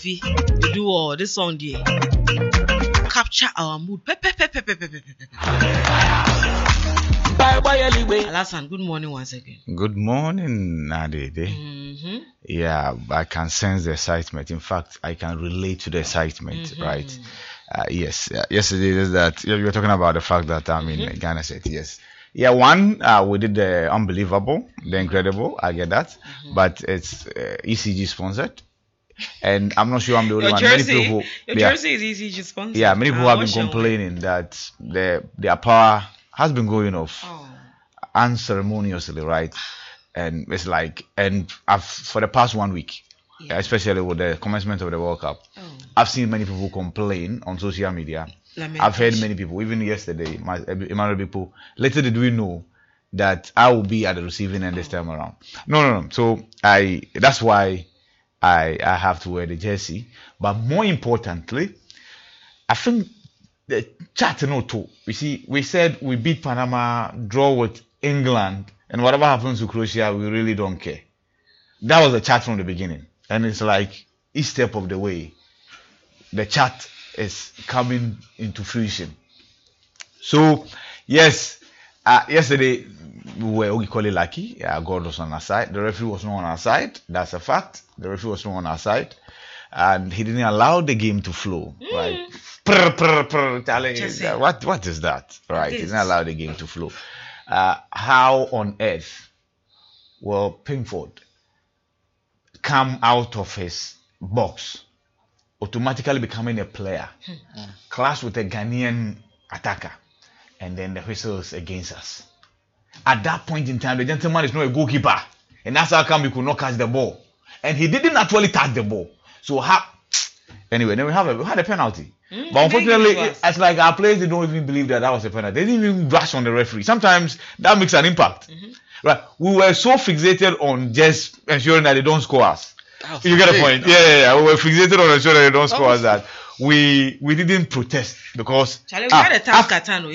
Kofi, you do all this song there. Capture our mood. Alasan, good morning once again. Good morning, Nadede. Yeah, I can sense the excitement. In fact, I can relate to the excitement, right? Yes, yesterday that you were talking about the fact that I'm in Ghana State. Yes. Yeah, one, we did the unbelievable, the incredible. I get that. But it's ECG sponsored. And I'm not sure I'm the only one. Your jersey is ECG sponsored. Yeah, many people have been complaining that their power has been going off unceremoniously, right? And it's like, for the past 1 week, especially with the commencement of the World Cup, I've seen many people complain on social media. I've heard many people, even yesterday, Emmanuel people. Little did we know that I will be at the receiving end this time around. No. So that's why I have to wear the jersey. But more importantly, I think the chat too. You see, we said we beat Panama, draw with England, and whatever happens to Croatia, we really don't care. That was the chat from the beginning. And it's like each step of the way, the chat is coming into fruition. So, yes, yesterday we were equally lucky. God was on our side. The referee was not on our side. That's a fact. The referee was not on our side. And he didn't allow the game to flow, right? What is that? Right? He didn't allow the game to flow. How on earth will Pickford come out of his box, automatically becoming a player, clash with a Ghanaian attacker, and then the whistle is against us? At that point in time, the gentleman is not a goalkeeper, and that's how come he could not catch the ball, and he didn't actually touch the ball. So anyway, then we had a penalty. But unfortunately, it's like our players, they don't even believe that was a penalty. They didn't even rush on the referee. Sometimes that makes an impact. Right? We were so fixated on just ensuring that they don't score us. You get the point? Yeah. We were fixated on ensuring that they don't score us that we didn't protest because Charlie, we had a task at time.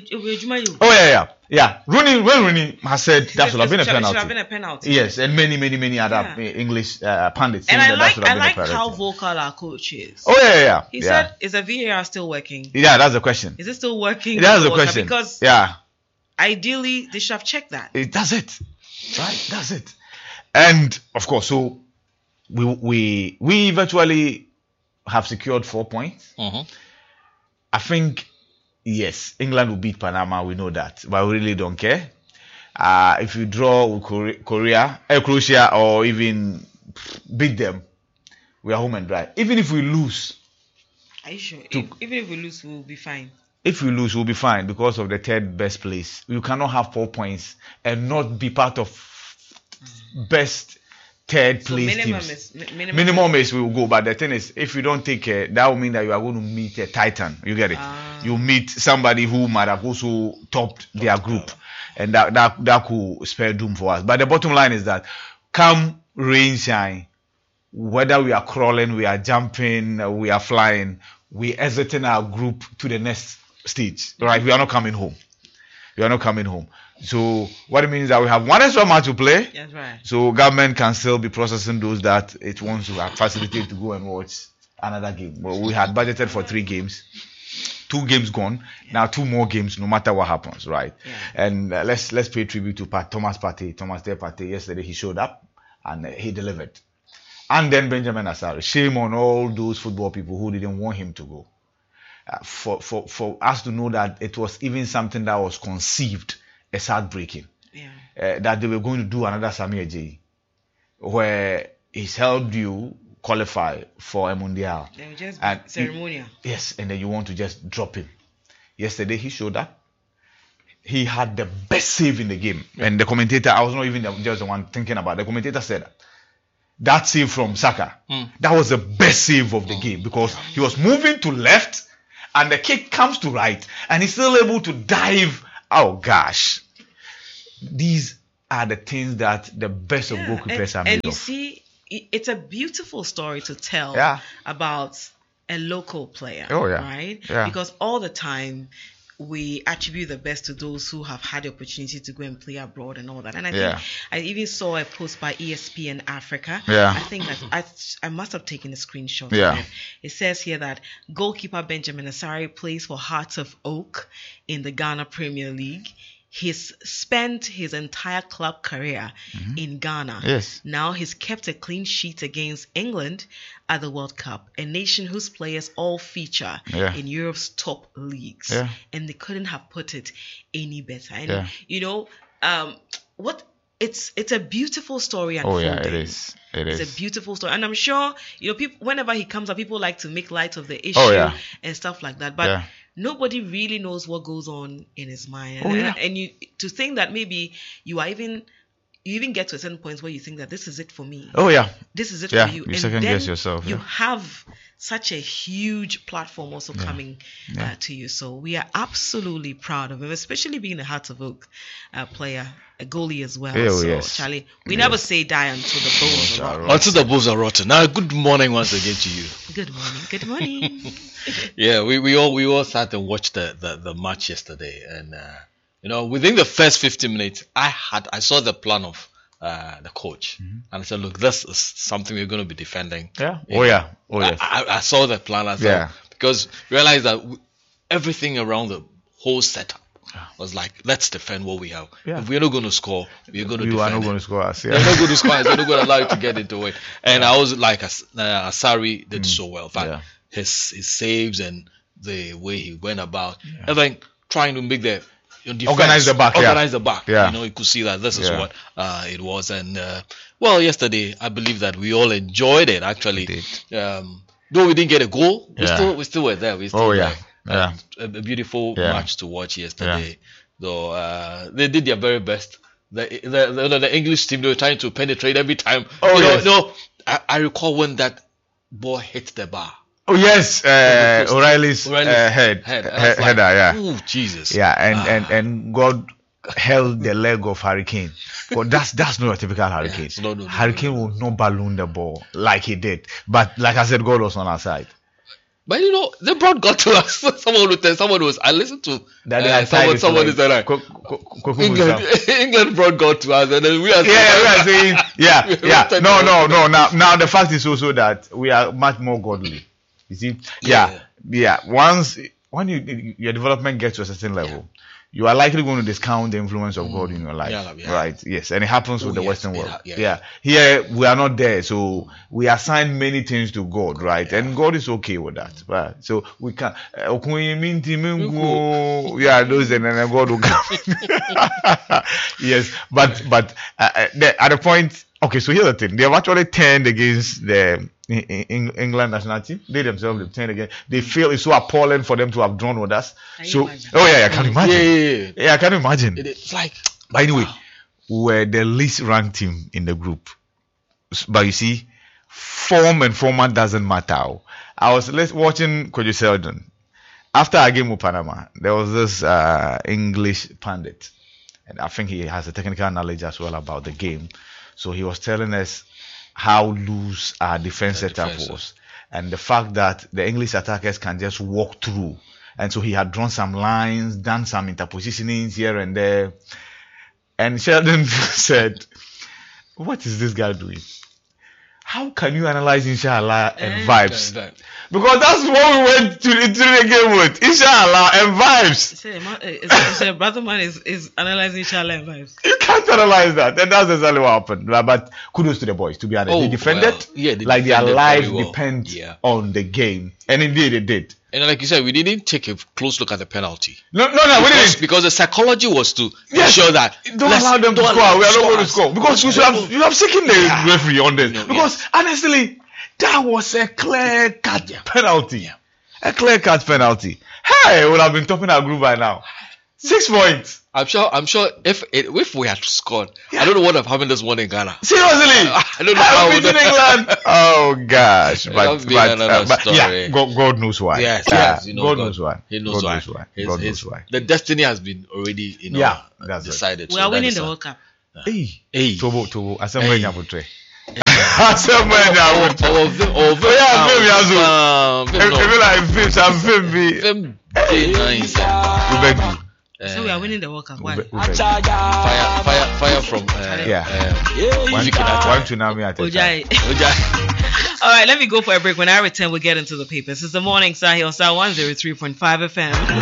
When Rooney has said that should have been a penalty. Should have been a penalty. Yes, and many other English pundits. And I like how vocal our coach is. He said, "Is the VAR still working?" Yeah, that's the question. Is it still working? That's the question. Because ideally they should have checked that. That's it, right? That's it. And of course, so we virtually have secured 4 points. I think, yes, England will beat Panama. We know that, but we really don't care. If you draw with Croatia, or even beat them, we are home and dry. Even if we lose, are you sure? Even if we lose, we'll be fine. If we lose, we'll be fine because of the third best place. You cannot have 4 points and not be part of best third place teams. Minimum is we will go, but the thing is, if you don't take care, that will mean that you are going to meet a titan. You get it? You meet somebody who might have also topped their group, and that could spare doom for us. But the bottom line is that come rain, shine, whether we are crawling, we are jumping, we are flying, we exiting our group to the next stage. Right? We are not coming home. So what it means is that we have one extra match to play. That's right. So government can still be processing those that it wants to facilitate to go and watch another game. Well, we had budgeted for 3 games. 2 games gone. Now 2 more games, no matter what happens, right? And let's pay tribute to Thomas Partey. Yesterday he showed up and he delivered. And then Benjamin Asare. Shame on all those football people who didn't want him to go. For us to know that it was even something that was conceived as heartbreaking. That they were going to do another Samir J, where he's helped you qualify for a Mundial. And ceremonial. Yes, and then you want to just drop him. Yesterday he showed up. He had the best save in the game. And the commentator, I was not even just the one thinking about it. The commentator said that save from Saka, that was the best save of the game because he was moving to left and the kick comes to right and he's still able to dive. Oh gosh. These are the things that the best of goalkeepers are made of. And you see, it's a beautiful story to tell about a local player. Right? Yeah. Because all the time we attribute the best to those who have had the opportunity to go and play abroad and all that. And I think I even saw a post by ESPN Africa. I think that I must have taken a screenshot of it. It says here that goalkeeper Benjamin Asare plays for Hearts of Oak in the Ghana Premier League. He's spent his entire club career in Ghana. Yes. Now he's kept a clean sheet against England at the World Cup, a nation whose players all feature in Europe's top leagues. And they couldn't have put it any better. And you know, it's a beautiful story unfolding. Oh yeah, it is. It's a beautiful story. And I'm sure, you know, people, whenever he comes up, people like to make light of the issue and stuff like that. But nobody really knows what goes on in his mind. And you to think that maybe you even get to a certain point where you think that this is it for me. Oh yeah. This is it for you. You second guess yourself. You have such a huge platform also coming to you. So we are absolutely proud of him, especially being a Hearts of Oak player, a goalie as well. Charlie, we never say die until the bones are rotten. Until the bones are rotten. Now, good morning once again to you. Good morning. Good morning. we all sat and watched the match yesterday, and you know, within the first 15 minutes, I saw the plan of the coach, and I said, look, this is something we're going to be defending. I saw the plan as well, because realized that everything around the whole setup was like, let's defend what we have. If we're not going to score, we're going to defend. You are not going to score us. They're not going to score us. They're not going to allow you to get into it. And I was like, Asare did so well. In fact, his saves and the way he went about, and then trying to make the defense, organize the back. You know, you could see that this is what it was. And well, yesterday I believe that we all enjoyed it. Actually, though we didn't get a goal, we still were there. We still there. A beautiful match to watch yesterday. Though they did their very best. The English team, they were trying to penetrate every time. I recall when that ball hit the bar. Oh yes, O'Reilly's header. Oh Jesus. And God held the leg of Hurricane. But that's not a typical Hurricane. Hurricane will not balloon the ball like he did. But like I said, God was on our side. But you know, they brought God to us. I listened to someone is like England brought God to us, and then we are saying no. Now the fact is also that we are much more godly. You see, once when your development gets to a certain level, you are likely going to discount the influence of God in your life, right? Yes, and it happens with the Western world. Here we are not there, so we assign many things to God, right? And God is okay with that, right? So we can, those and then God will come. Yes, but at the point, okay. So here's the thing: they have actually turned against the England national team. They themselves have turned again. They feel it's so appalling for them to have drawn with us. I can imagine. I can imagine. It's like, but anyway, we're the least ranked team in the group. But you see, form and format doesn't matter. I was watching Kojo Seldon after our game with Panama. There was this English pundit, and I think he has a technical knowledge as well about the game. So he was telling us how loose our defense setup was, and the fact that the English attackers can just walk through. And so he had drawn some lines, done some interpositionings here and there. And Sheldon said, what is this guy doing? How can you analyze Inshallah and vibes? Because that's what we went to the game with. Inshallah and vibes. So brother man is analyzing Inshallah and vibes. You can't analyze that. And that's exactly what happened. But kudos to the boys, to be honest. They defended like their life depends on the game. And indeed they did. And like you said, we didn't take a close look at the penalty. No, we didn't. Because the psychology was to ensure that don't allow them to score. We are not going to score. Because you have taken the referee on this. Because honestly, that was a clear cut penalty. A clear cut penalty. Hey, would have been topping our group by now. 6 points. I'm sure if we had scored, I don't know what would have happened this morning in Ghana. Seriously, I don't know how we beaten England. Oh gosh, but God knows why. Yes, God knows why. He knows why. God knows why. The destiny has been already, decided. We are winning the World Cup. Hey, Tobo, no. So we are winning the World Cup. Why? Fire from All right, let me go for a break. When I return, we'll get into the papers. It's the morning Sahil, Star 103.5 FM.